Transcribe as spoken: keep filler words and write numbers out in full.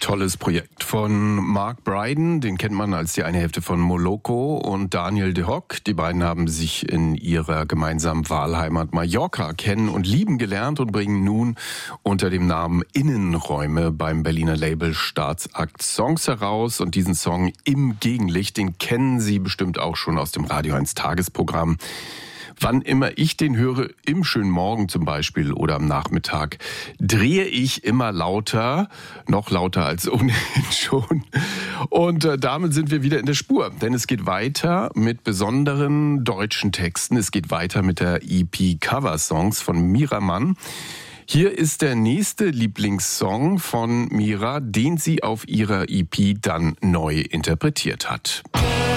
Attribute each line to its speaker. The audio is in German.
Speaker 1: Tolles Projekt von Mark Brydon, den kennt man als die eine Hälfte von Moloko, und Daniel de Hock. Die beiden haben sich in ihrer gemeinsamen Wahlheimat Mallorca kennen und lieben gelernt und bringen nun unter dem Namen Innenräume beim Berliner Label Staatsakt Songs heraus. Und diesen Song Im Gegenlicht, den kennen Sie bestimmt auch schon aus dem Radio eins Tagesprogramm. Wann immer ich den höre, im schönen Morgen zum Beispiel oder am Nachmittag, drehe ich immer lauter, noch lauter als ohnehin schon. Und äh, damit sind wir wieder in der Spur, denn es geht weiter mit besonderen deutschen Texten. Es geht weiter mit der E P Cover-Songs von Mira Mann. Hier ist der nächste Lieblingssong von Mira, den sie auf ihrer E P dann neu interpretiert hat.